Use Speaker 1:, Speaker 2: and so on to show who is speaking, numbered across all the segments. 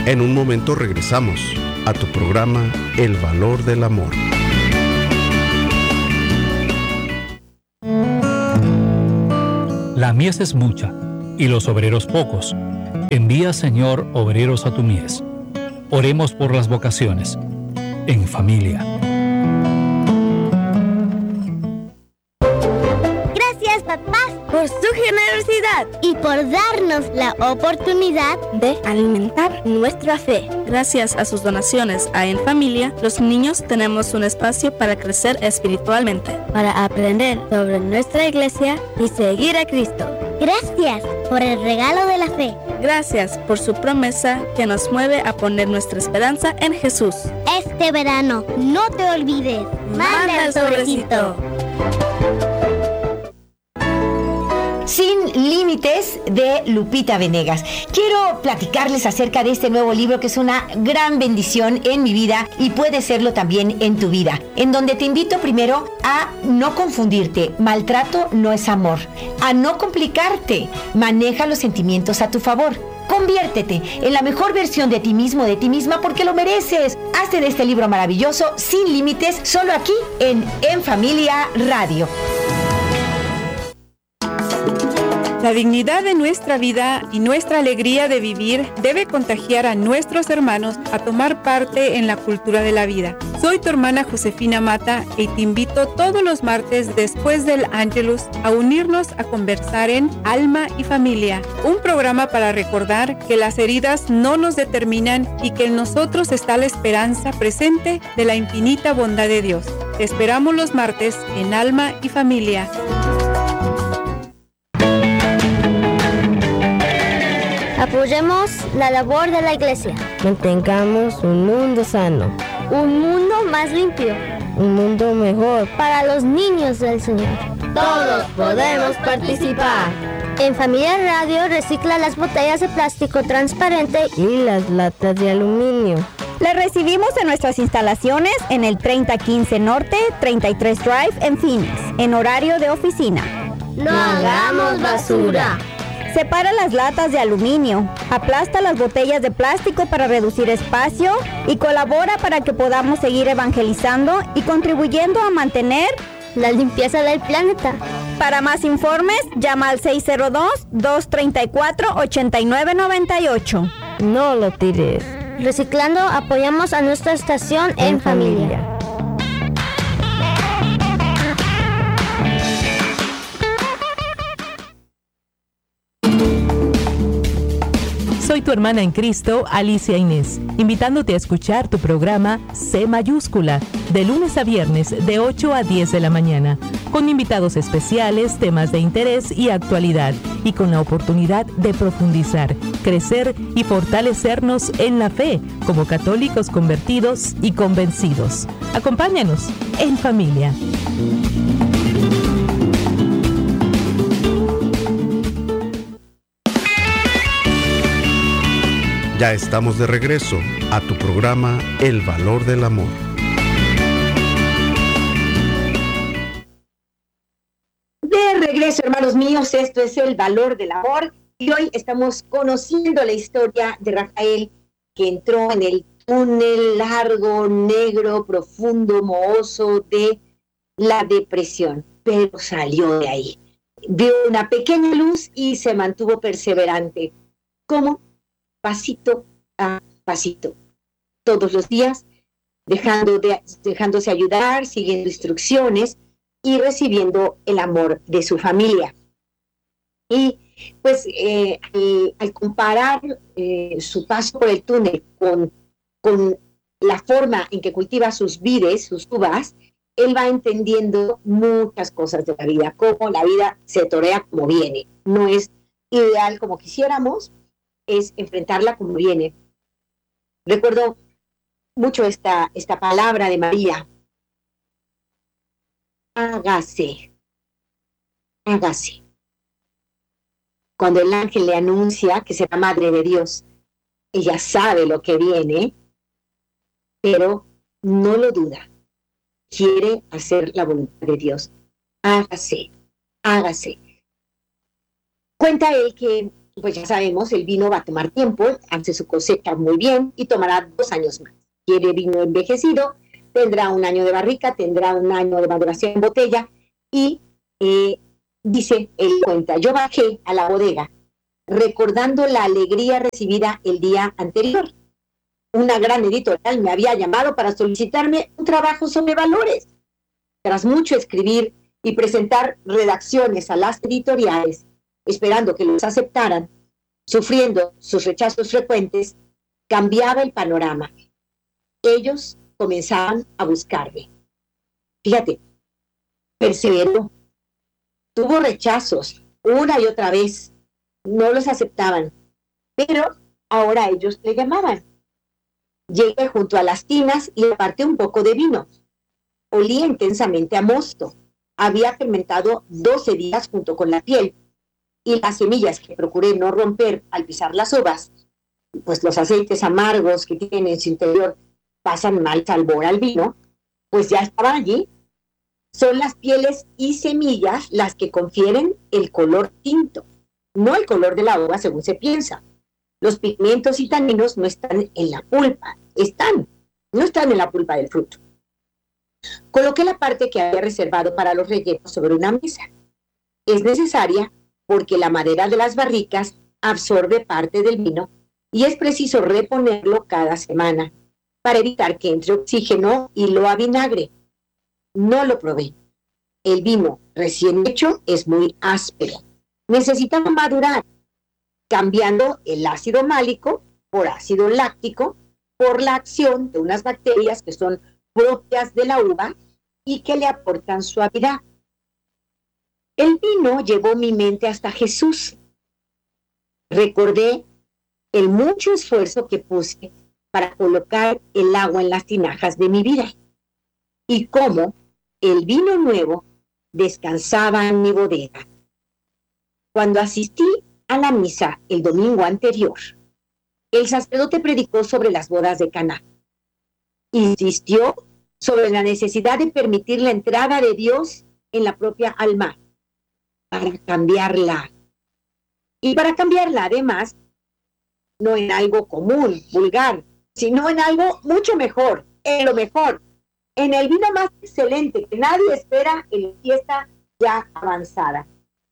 Speaker 1: En un momento regresamos a tu programa El Valor del Amor.
Speaker 2: La mies es mucha y los obreros pocos. Envía, Señor, obreros a tu mies. Oremos por las vocaciones. En familia.
Speaker 3: Gracias, papás, por su generosidad y por darnos la oportunidad de alimentar nuestra fe.
Speaker 4: Gracias a sus donaciones a En Familia, los niños tenemos un espacio para crecer espiritualmente,
Speaker 3: para aprender sobre nuestra iglesia y seguir a Cristo. Gracias por el regalo de la fe.
Speaker 4: Gracias por su promesa que nos mueve a poner nuestra esperanza en Jesús.
Speaker 3: Este verano, no te olvides. Manda el sobrecito.
Speaker 5: Sin Límites, de Lupita Venegas. Quiero platicarles acerca de este nuevo libro que es una gran bendición en mi vida y puede serlo también en tu vida, en donde te invito primero a no confundirte. Maltrato no es amor. A no complicarte. Maneja los sentimientos a tu favor. Conviértete en la mejor versión de ti mismo, de ti misma, porque lo mereces. Hazte de este libro maravilloso, Sin Límites, solo aquí en Familia Radio.
Speaker 6: La dignidad de nuestra vida y nuestra alegría de vivir debe contagiar a nuestros hermanos a tomar parte en la cultura de la vida. Soy tu hermana Josefina Mata y te invito todos los martes después del Ángelus a unirnos a conversar en Alma y Familia, un programa para recordar que las heridas no nos determinan y que en nosotros está la esperanza presente de la infinita bondad de Dios. Te esperamos los martes en Alma y Familia.
Speaker 3: Apoyemos la labor de la iglesia.
Speaker 7: Mantengamos un mundo sano.
Speaker 3: Un mundo más limpio.
Speaker 7: Un mundo mejor
Speaker 3: para los niños del Señor.
Speaker 7: Todos podemos participar.
Speaker 3: En Familia Radio recicla las botellas de plástico transparente
Speaker 7: y las latas de aluminio.
Speaker 8: Las recibimos en nuestras instalaciones en el 3015 Norte, 33 Drive en Phoenix, en horario de oficina.
Speaker 7: No hagamos basura.
Speaker 8: Separa las latas de aluminio, aplasta las botellas de plástico para reducir espacio y colabora para que podamos seguir evangelizando y contribuyendo a mantener
Speaker 3: la limpieza del planeta.
Speaker 8: Para más informes, llama al 602-234-8998.
Speaker 7: No lo tires.
Speaker 3: Reciclando, apoyamos a nuestra estación en familia.
Speaker 9: Soy tu hermana en Cristo, Alicia Inés, invitándote a escuchar tu programa C Mayúscula, de lunes a viernes de 8 a 10 de la mañana, con invitados especiales, temas de interés y actualidad, y con la oportunidad de profundizar, crecer y fortalecernos en la fe, como católicos convertidos y convencidos. Acompáñanos en familia.
Speaker 1: Ya estamos de regreso a tu programa El Valor del Amor.
Speaker 5: De regreso, hermanos míos, esto es El Valor del Amor y hoy estamos conociendo la historia de Rafael, que entró en el túnel largo, negro, profundo, mohoso de la depresión, pero salió de ahí. Vio una pequeña luz y se mantuvo perseverante. ¿Cómo? Pasito a pasito, todos los días, dejándose ayudar, siguiendo instrucciones y recibiendo el amor de su familia. Y pues al comparar su paso por el túnel con la forma en que cultiva sus vides, sus uvas, él va entendiendo muchas cosas de la vida, cómo la vida se torea como viene. No es ideal como quisiéramos, es enfrentarla como viene. Recuerdo mucho esta palabra de María. Hágase. Hágase. Cuando el ángel le anuncia que será madre de Dios, ella sabe lo que viene, pero no lo duda. Quiere hacer la voluntad de Dios. Hágase. Hágase. Cuenta él que pues ya sabemos, el vino va a tomar tiempo, hace su cosecha muy bien y tomará 2 años más. Quiere vino envejecido, tendrá 1 año de barrica, tendrá 1 año de maduración en botella y dice, él cuenta, yo bajé a la bodega recordando la alegría recibida el día anterior. Una gran editorial me había llamado para solicitarme un trabajo sobre valores. Tras mucho escribir y presentar redacciones a las editoriales, esperando que los aceptaran, sufriendo sus rechazos frecuentes, cambiaba el panorama. Ellos comenzaban a buscarme. Fíjate, perseveró. Tuvo rechazos una y otra vez. No los aceptaban, pero ahora ellos le llamaban. Llegué junto a las tinas y aparté un poco de vino. Olía intensamente a mosto. Había fermentado 12 días junto con la piel. Y las semillas que procuré no romper al pisar las uvas, pues los aceites amargos que tienen en su interior pasan mal sabor al vino, pues ya estaban allí. Son las pieles y semillas las que confieren el color tinto, no el color de la uva según se piensa. Los pigmentos y taninos no están en la pulpa, no están en la pulpa del fruto. Coloqué la parte que había reservado para los rellenos sobre una mesa. Es necesaria porque la madera de las barricas absorbe parte del vino y es preciso reponerlo cada semana para evitar que entre oxígeno y lo avinagre. No lo probé. El vino recién hecho es muy áspero. Necesitaba madurar, cambiando el ácido málico por ácido láctico por la acción de unas bacterias que son propias de la uva y que le aportan suavidad. El vino llevó mi mente hasta Jesús. Recordé el mucho esfuerzo que puse para colocar el agua en las tinajas de mi vida y cómo el vino nuevo descansaba en mi bodega. Cuando asistí a la misa el domingo anterior, el sacerdote predicó sobre las bodas de Caná. Insistió sobre la necesidad de permitir la entrada de Dios en la propia alma para cambiarla. Y para cambiarla, además, no en algo común, vulgar, sino en algo mucho mejor, en lo mejor, en el vino más excelente que nadie espera en la fiesta ya avanzada.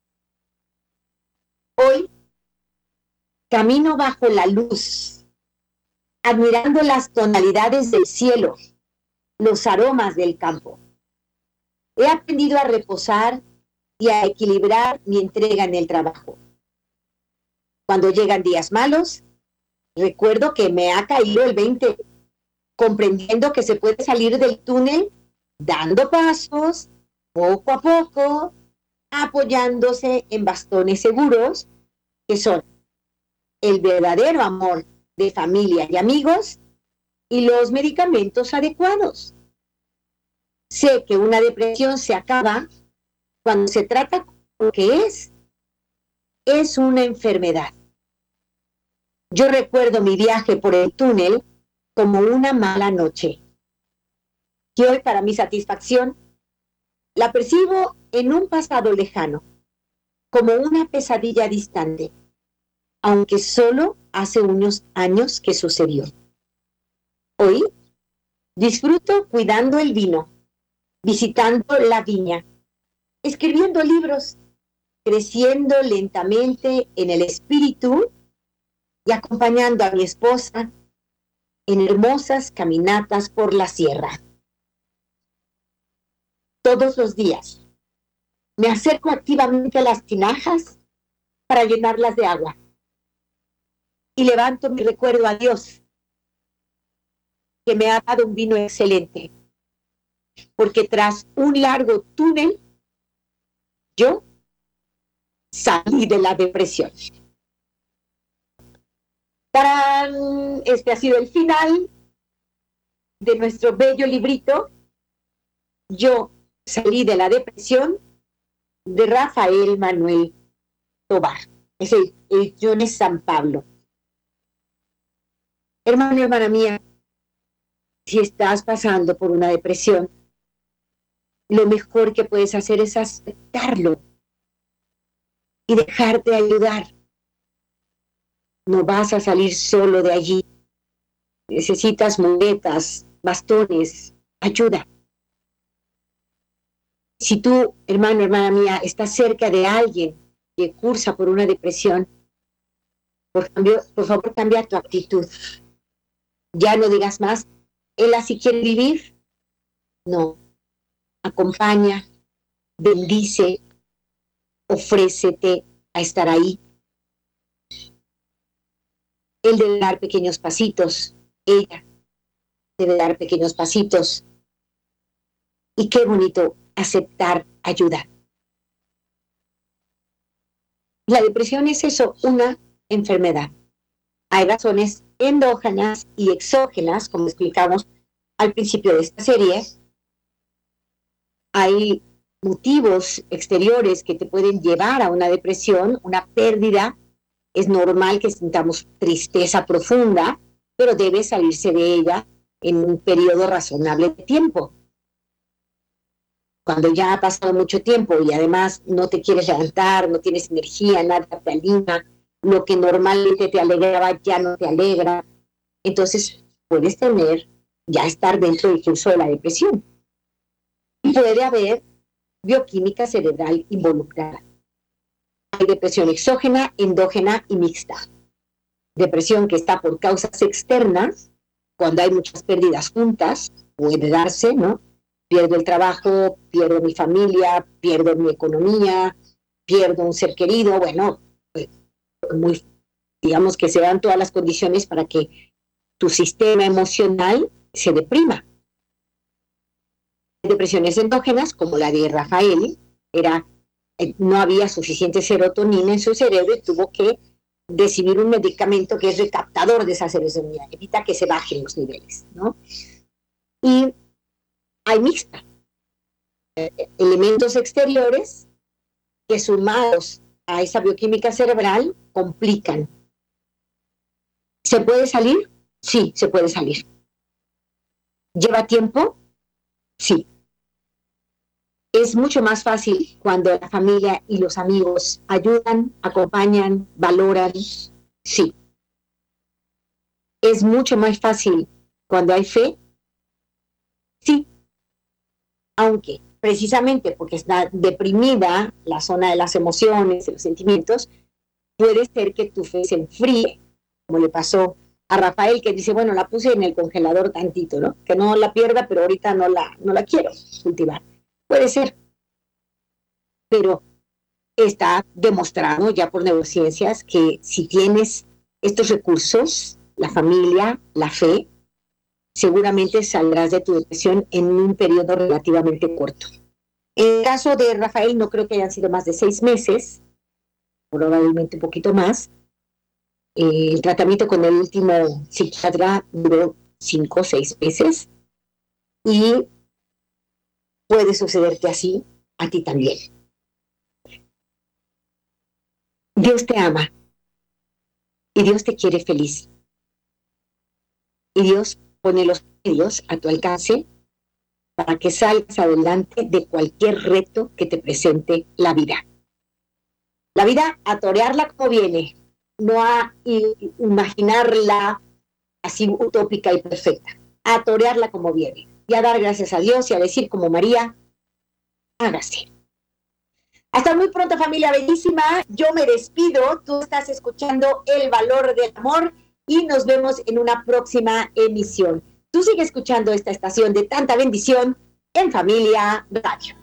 Speaker 5: Hoy camino bajo la luz, admirando las tonalidades del cielo, los aromas del campo. He aprendido a reposar y a equilibrar mi entrega en el trabajo. Cuando llegan días malos, recuerdo que me ha caído el 20, comprendiendo que se puede salir del túnel dando pasos, poco a poco, apoyándose en bastones seguros, que son el verdadero amor de familia y amigos y los medicamentos adecuados. Sé que una depresión se acaba cuando se trata de lo que es una enfermedad. Yo recuerdo mi viaje por el túnel como una mala noche. Y hoy, para mi satisfacción, la percibo en un pasado lejano, como una pesadilla distante, aunque solo hace unos años que sucedió. Hoy disfruto cuidando el vino, visitando la viña, escribiendo libros, creciendo lentamente en el espíritu y acompañando a mi esposa en hermosas caminatas por la sierra. Todos los días me acerco activamente a las tinajas para llenarlas de agua y levanto mi recuerdo a Dios, que me ha dado un vino excelente, porque tras un largo túnel yo salí de la depresión. Este ha sido el final de nuestro bello librito, Yo salí de la depresión, de Rafael Manuel Tovar. Es el Ediciones San Pablo. Hermano y hermana mía, si estás pasando por una depresión, lo mejor que puedes hacer es aceptarlo y dejarte ayudar. no vas a salir solo de allí. Necesitas muletas, bastones, ayuda. Si tú, hermano, hermana mía, estás cerca de alguien que cursa por una depresión, por favor, cambia tu actitud. Ya no digas más, él así quiere vivir. No. Acompaña, bendice, ofrécete a estar ahí. Él debe dar pequeños pasitos, ella debe dar pequeños pasitos. Y qué bonito aceptar ayuda. La depresión es eso, una enfermedad. Hay razones endógenas y exógenas, como explicamos al principio de esta serie. Hay motivos exteriores que te pueden llevar a una depresión, una pérdida. Es normal que sintamos tristeza profunda, pero debe salirse de ella en un periodo razonable de tiempo. Cuando ya ha pasado mucho tiempo y además no te quieres levantar, no tienes energía, nada te anima, lo que normalmente te alegraba ya no te alegra, entonces puedes ya estar dentro del curso de la depresión. Y puede haber bioquímica cerebral involucrada. Hay depresión exógena, endógena y mixta. Depresión que está por causas externas, cuando hay muchas pérdidas juntas, puede darse, ¿no? Pierdo el trabajo, pierdo mi familia, pierdo mi economía, pierdo un ser querido. Bueno, digamos que se dan todas las condiciones para que tu sistema emocional se deprima. Depresiones endógenas, como la de Rafael, no había suficiente serotonina en su cerebro y tuvo que recibir un medicamento que es recaptador de esa serotonina, evita que se bajen los niveles, ¿no? Y hay mixta. Elementos exteriores que sumados a esa bioquímica cerebral complican. ¿Se puede salir? Sí, se puede salir. ¿Lleva tiempo? Sí. Es mucho más fácil cuando la familia y los amigos ayudan, acompañan, valoran. Sí. Es mucho más fácil cuando hay fe. Sí. Aunque precisamente porque está deprimida la zona de las emociones, de los sentimientos, puede ser que tu fe se enfríe, como le pasó a Rafael, que dice, bueno, la puse en el congelador tantito, ¿no? Que no la pierda, pero ahorita no la quiero cultivar. Puede ser. Pero está demostrado ya por neurociencias que si tienes estos recursos, la familia, la fe, seguramente saldrás de tu depresión en un periodo relativamente corto. En el caso de Rafael, no creo que hayan sido más de 6 meses, probablemente un poquito más. El tratamiento con el último psiquiatra duró 5 o 6 meses y puede sucederte así a ti también. Dios te ama y Dios te quiere feliz. Y Dios pone los medios a tu alcance para que salgas adelante de cualquier reto que te presente la vida. La vida, a torearla como viene, no a imaginarla así utópica y perfecta, a torearla como viene, y a dar gracias a Dios y a decir como María, hágase. Hasta muy pronto, familia bellísima, yo me despido, tú estás escuchando El Valor del Amor, y nos vemos en una próxima emisión. Tú sigue escuchando esta estación de tanta bendición en Familia Radio.